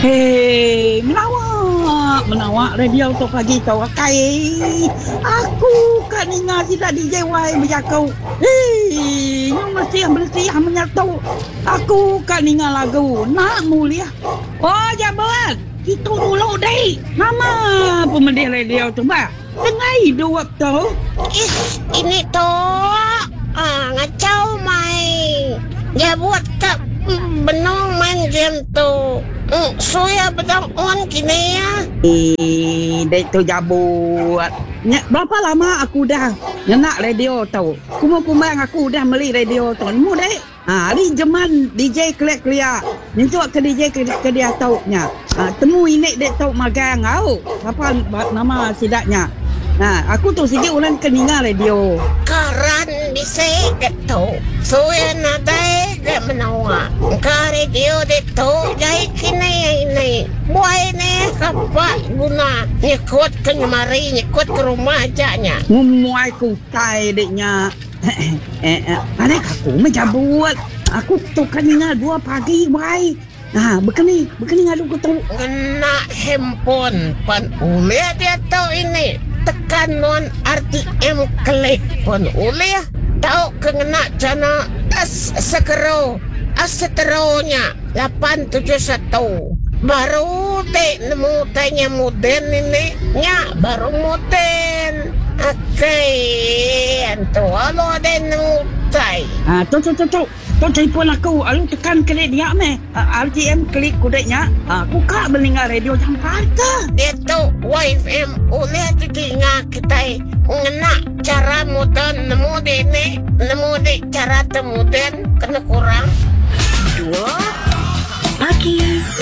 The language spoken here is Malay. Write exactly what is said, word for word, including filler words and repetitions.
Hei, menawak, menawak radio tu pagi kau akai. Aku kat ninga sila D J Y berjakau. Hei, yang mesti yang bersih yang menyatu. Aku kat ninga lagu nak mulia. Oh, jabat. Itu dulu deh. Nama pemedih radio tu bah. Tengah hidup waktu. Ih, ini tu ah, ngacau mai. Dia buat tak benong main game tu. Hmm, Soya bedang on kini ya. Eh, dek tu jabut. Nya, berapa lama aku dah nak radio tau. Kumang-kumang aku dah beli radio tu. Mu dek. Ha, hari zaman D J kelak-kelak. Minta ke D J ke, ke dia tau nya. Ha, temu ini dek tau magang au. Apa nama sidaknya? Nah, aku tu sikit orang keninga radio. Karan bisa gitu. Soya nadai dia menawa. Ka radio itu jahit kini ini. Buai ni kapak guna nyekut ke nyemari, nyekut ke rumah ajanya. Ngumuai ku tai deknya. eh, eh, ada aku menjabut. Aku tu keninga dua pagi baik. Nah, begini, begini ngadu ku tu. Kena handphone pan ulia dia tahu ini. Tekan non R T M klik pun ulia tahu kena jana as sekero as seteronya lapan tujuh satu baru te nemu tanya modern ini nya baru modern okay antu alo den nemu tai Ah, tu tu tu tu. Tu telefon aku, alu tekan klik dia meh. R T M klik kudeknya. Aku kak mendengar radio jam harta. dia tu Y F M ulia tiga kita ngena cara modern nemu de ni nemu de cara temuden kena kurang Dua pagi